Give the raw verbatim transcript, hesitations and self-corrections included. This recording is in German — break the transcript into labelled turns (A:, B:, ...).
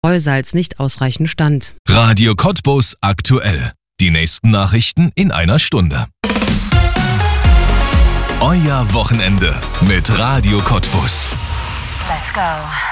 A: Streusalz nicht ausreichend stand.
B: Radio Cottbus aktuell. Die nächsten Nachrichten in einer Stunde. Euer Wochenende mit Radio Cottbus.
C: Let's go.